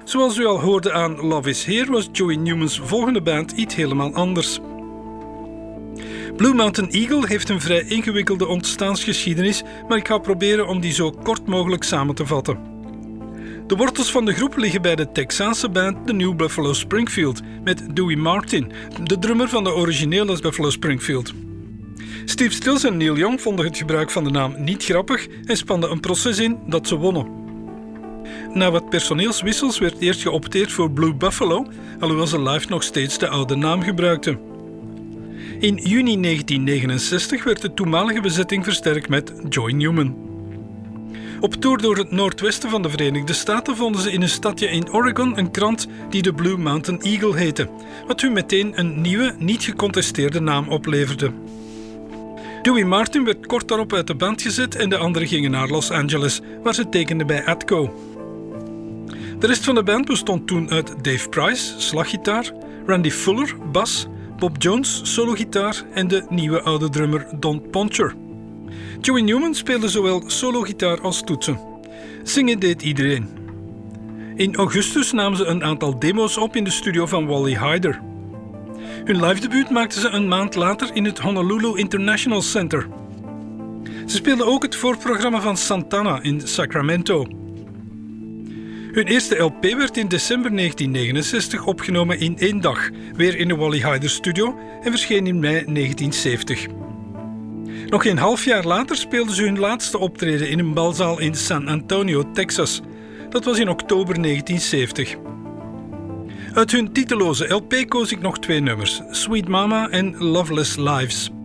Zoals u al hoorde aan Love is Here was Joey Newman's volgende band iets helemaal anders. Blue Mountain Eagle heeft een vrij ingewikkelde ontstaansgeschiedenis, maar ik ga proberen om die zo kort mogelijk samen te vatten. De wortels van de groep liggen bij de Texaanse band The New Buffalo Springfield met Dewey Martin, de drummer van de originele Buffalo Springfield. Steve Stills en Neil Young vonden het gebruik van de naam niet grappig en spanden een proces in dat ze wonnen. Na wat personeelswissels werd eerst geopteerd voor Blue Buffalo, alhoewel ze live nog steeds de oude naam gebruikten. In juni 1969 werd de toenmalige bezetting versterkt met Joey Newman. Op tour door het noordwesten van de Verenigde Staten vonden ze in een stadje in Oregon een krant die de Blue Mountain Eagle heette, wat hun meteen een nieuwe, niet gecontesteerde naam opleverde. Dewey Martin werd kort daarop uit de band gezet en de anderen gingen naar Los Angeles, waar ze tekenden bij Atco. De rest van de band bestond toen uit Dave Price, slaggitaar, Randy Fuller, bas, Bob Jones, sologitaar en de nieuwe oude drummer Don Poncher. Joey Newman speelde zowel sologitaar als toetsen. Zingen deed iedereen. In augustus namen ze een aantal demo's op in de studio van Wally Heider. Hun live debuut maakten ze een maand later in het Honolulu International Center. Ze speelden ook het voorprogramma van Santana in Sacramento. Hun eerste LP werd in december 1969 opgenomen in 1 dag, weer in de Wally Heider studio en verscheen in mei 1970. Nog geen half jaar later speelden ze hun laatste optreden in een balzaal in San Antonio, Texas. Dat was in oktober 1970. Uit hun titeloze LP koos ik nog 2 nummers, Sweet Mama en Loveless Lives.